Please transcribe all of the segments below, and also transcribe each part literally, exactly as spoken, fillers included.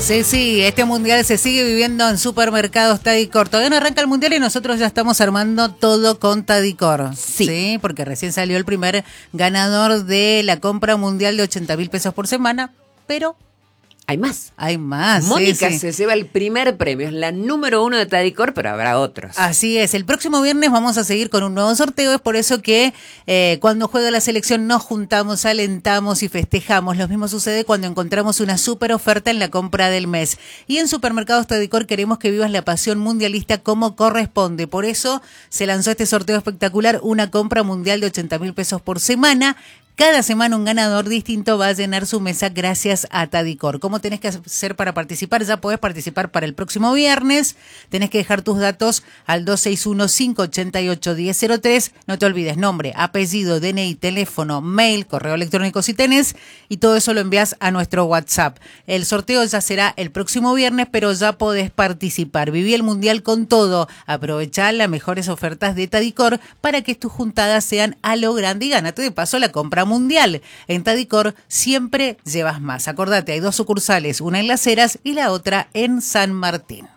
Sí, sí, este mundial se sigue viviendo en supermercados Tadicor. Todavía no arranca el mundial y nosotros ya estamos armando todo con Tadicor. Sí. sí, porque recién salió el primer ganador de la compra mundial de ochenta mil pesos por semana, pero... Hay más. Hay más. Mónica sí, sí. se lleva el primer premio, es la número uno de Tadicor, pero habrá otros. Así es. El próximo viernes vamos a seguir con un nuevo sorteo. Es por eso que eh, cuando juega la selección nos juntamos, alentamos y festejamos. Lo mismo sucede cuando encontramos una súper oferta en la compra del mes. Y en Supermercados Tadicor queremos que vivas la pasión mundialista como corresponde. Por eso se lanzó este sorteo espectacular, una compra mundial de ochenta mil pesos por semana. Cada semana un ganador distinto va a llenar su mesa gracias a Tadicor. ¿Cómo tenés que hacer para participar? Ya podés participar para el próximo viernes. Tenés que dejar tus datos al dos seis uno, cinco ocho ocho, uno cero cero tres. No te olvides, nombre, apellido, D N I, teléfono, mail, correo electrónico si tenés. Y todo eso lo envías a nuestro WhatsApp. El sorteo ya será el próximo viernes, pero ya podés participar. Viví el mundial con todo. Aprovechá las mejores ofertas de Tadicor para que tus juntadas sean a lo grande y gánate de paso la compra mundial. En Tadicor siempre llevas más. Acordate, hay dos sucursales, una en Las Heras y la otra en San Martín.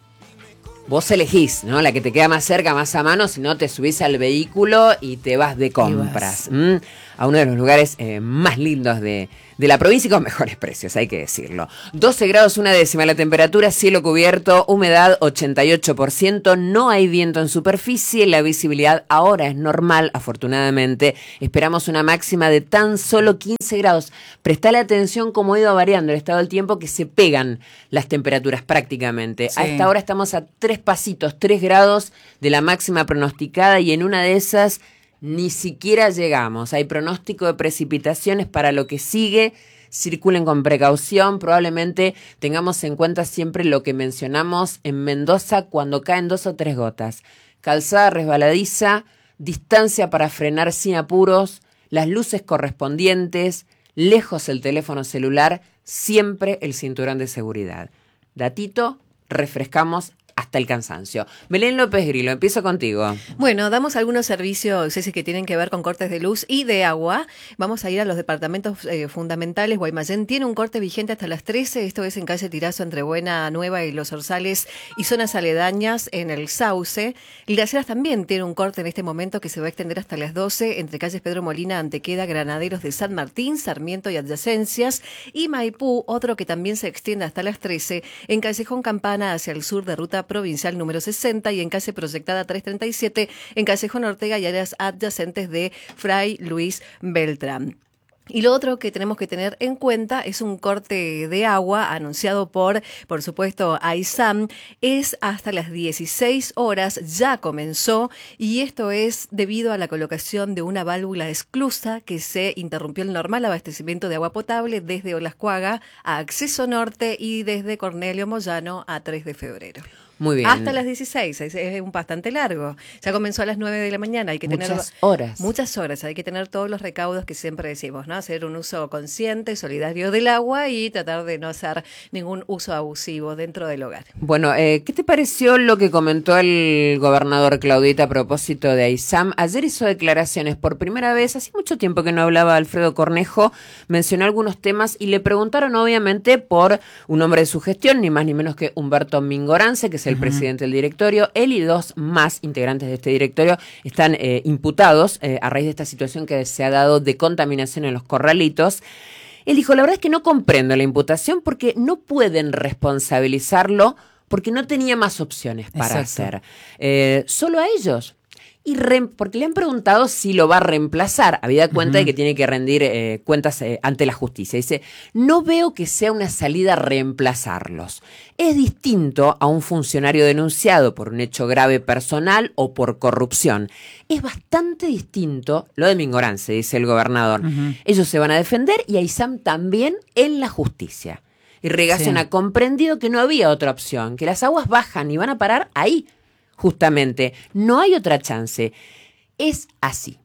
Vos elegís, ¿no? La que te queda más cerca, más a mano, si no te subís al vehículo y te vas de compras. ¿Mm? A uno de los lugares eh, más lindos de, de la provincia y con mejores precios, hay que decirlo. doce grados una décima la temperatura, cielo cubierto, humedad ochenta y ocho por ciento, no hay viento en superficie, la visibilidad ahora es normal, afortunadamente. Esperamos una máxima de tan solo quince grados. Prestale atención cómo ha ido variando el estado del tiempo, que se pegan las temperaturas prácticamente. Sí. A esta hora estamos a tres pasitos, tres grados de la máxima pronosticada y en una de esas ni siquiera llegamos. Hay pronóstico de precipitaciones para lo que sigue. Circulen con precaución. Probablemente tengamos en cuenta siempre lo que mencionamos en Mendoza cuando caen dos o tres gotas. Calzada resbaladiza, distancia para frenar sin apuros, las luces correspondientes, lejos el teléfono celular, siempre el cinturón de seguridad. Datito, refrescamos hasta el cansancio. Belén López Grillo, empiezo contigo. Bueno, damos algunos servicios ese que tienen que ver con cortes de luz y de agua. Vamos a ir a los departamentos eh, fundamentales. Guaymallén tiene un corte vigente hasta las trece. Esto es en calle Tirazo, entre Buena Nueva y Los Orzales y zonas aledañas en el Sauce. Y Las Heras también tiene un corte en este momento que se va a extender hasta las doce entre calles Pedro Molina, Antequera, Granaderos de San Martín, Sarmiento y adyacencias. Y Maipú, otro que también se extiende hasta las trece en Callejón Campana hacia el sur de ruta provincial número sesenta y en calle Proyectada trescientos treinta y siete en Callejón Ortega y áreas adyacentes de Fray Luis Beltrán. Y lo otro que tenemos que tener en cuenta es un corte de agua anunciado por, por supuesto, AISAM. Es hasta las dieciséis horas, ya comenzó, y esto es debido a la colocación de una válvula esclusa que se interrumpió el normal abastecimiento de agua potable desde Olascuaga a Acceso Norte y desde Cornelio Moyano a tres de febrero. Muy bien. Hasta las dieciséis, es, es un bastante largo. Ya comenzó a las nueve de la mañana, hay que muchas tener... Muchas horas. Muchas horas, hay que tener todos los recaudos que siempre decimos, ¿no? Hacer un uso consciente, solidario del agua y tratar de no hacer ningún uso abusivo dentro del hogar. Bueno, eh, ¿qué te pareció lo que comentó el gobernador Claudita a propósito de AISAM? Ayer hizo declaraciones por primera vez, hace mucho tiempo que no hablaba Alfredo Cornejo, mencionó algunos temas y le preguntaron obviamente por un hombre de su gestión, ni más ni menos que Humberto Mingorance, que es el uh-huh. presidente del directorio. Él y dos más integrantes de este directorio están eh, imputados eh, a raíz de esta situación que se ha dado de contaminación en los corralitos. Él dijo, la verdad es que no comprendo la imputación porque no pueden responsabilizarlo porque no tenía más opciones para Exacto. hacer. Eh, solo a ellos. Y re, porque le han preguntado si lo va a reemplazar, habida cuenta uh-huh. de que tiene que rendir eh, cuentas eh, ante la justicia. Dice, no veo que sea una salida reemplazarlos. Es distinto a un funcionario denunciado por un hecho grave personal o por corrupción. Es bastante distinto lo de Mingorance, dice el gobernador. Uh-huh. Ellos se van a defender y AISAM también en la justicia. Y Regación sí. ha comprendido que no había otra opción, que las aguas bajan y van a parar ahí. Justamente, no hay otra chance. Es así.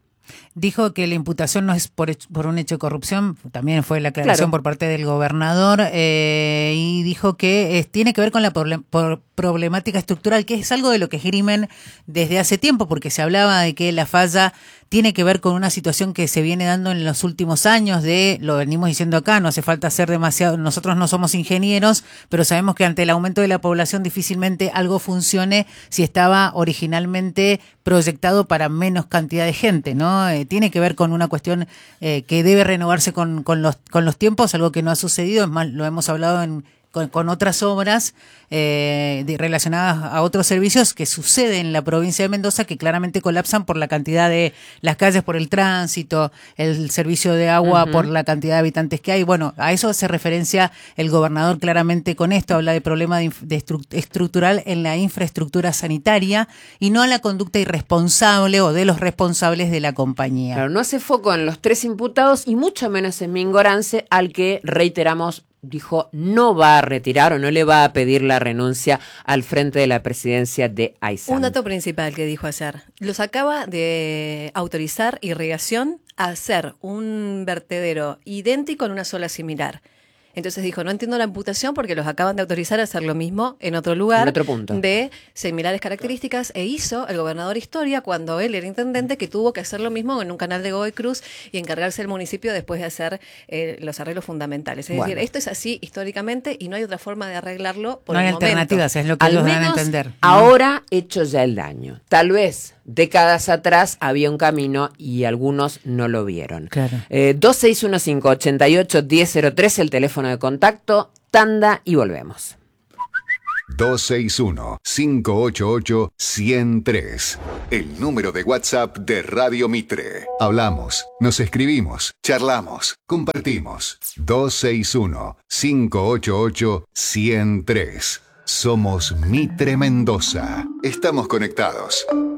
dijo que la imputación no es por, hecho, por un hecho de corrupción, también fue la aclaración Claro. por parte del gobernador, eh, y dijo que eh, tiene que ver con la problem- por problemática estructural, que es algo de lo que esgrimen desde hace tiempo, porque se hablaba de que la falla tiene que ver con una situación que se viene dando en los últimos años, de, lo venimos diciendo acá, no hace falta ser demasiado, nosotros no somos ingenieros, pero sabemos que ante el aumento de la población difícilmente algo funcione si estaba originalmente proyectado para menos cantidad de gente, ¿no? Eh, tiene que ver con una cuestión eh, que debe renovarse con, con, los, con los tiempos, algo que no ha sucedido, es más, lo hemos hablado en Con, con otras obras eh, de, relacionadas a otros servicios que suceden en la provincia de Mendoza, que claramente colapsan por la cantidad de las calles, por el tránsito, el servicio de agua, uh-huh. por la cantidad de habitantes que hay. Bueno, a eso hace referencia el gobernador claramente con esto, habla de problema de, de estru- estructural en la infraestructura sanitaria y no a la conducta irresponsable o de los responsables de la compañía. Claro, no hace foco en los tres imputados y mucho menos en Mingorance, al que reiteramos dijo no va a retirar o no le va a pedir la renuncia al frente de la presidencia de AISAM. Un dato principal que dijo ayer, los acaba de autorizar irrigación a hacer un vertedero idéntico en una sola similar. Entonces dijo, no entiendo la imputación porque los acaban de autorizar a hacer lo mismo en otro lugar, en otro punto, de similares características, e hizo el gobernador historia cuando él era intendente, que tuvo que hacer lo mismo en un canal de Godoy Cruz y encargarse del municipio después de hacer eh, los arreglos fundamentales. Es bueno. decir, esto es así históricamente y no hay otra forma de arreglarlo por no el hay momento. alternativas, es lo que Al ellos dan a menos entender. Ahora hecho ya el daño. Tal vez décadas atrás había un camino y algunos no lo vieron. Claro. Eh, dos seis uno cinco, ocho ocho, uno cero cero tres, el teléfono de contacto, tanda y volvemos. dos seis uno, cinco ocho ocho, uno cero tres. El número de WhatsApp de Radio Mitre. Hablamos, nos escribimos, charlamos, compartimos. dos seis uno, cinco ocho ocho, uno cero tres. Somos Mitre Mendoza. Estamos conectados.